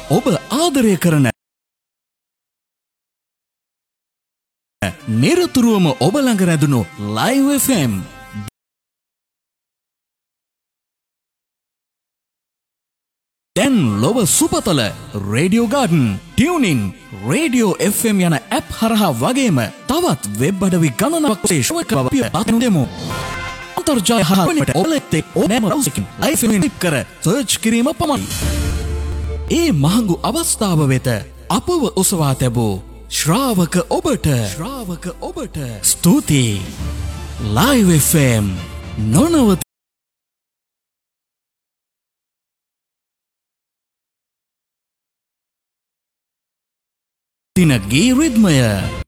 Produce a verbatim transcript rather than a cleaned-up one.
ඔබ ආදරය කරන නිරතුරුවම ඔබ ළඟ රැඳුණු ලයිව් එෆ් එම් දැන් ලොව සුපතල radio garden tuning radio F M යන ඇප් හරහා වගේම තවත් වෙබ් අඩවි ගණනාවක් ශේෂ්ඨ බව අපි දෙමු. අන්තර්ජාල හරහා ඔබලත් එක්ක ඕනෑම බ්‍රවුසරකින් ලයිව් එෆ් එම් ටිප් කර සර්ච් කිරීම පමණයි. ඒ මහඟු අවස්ථාව වෙත අපව ඔසවා තැබූ ශ්‍රාවක ඔබට ශ්‍රාවක ඔබට ස්තුතියි. ලයිව් එෆ් එම් නොනවත දින ගී රිද්මය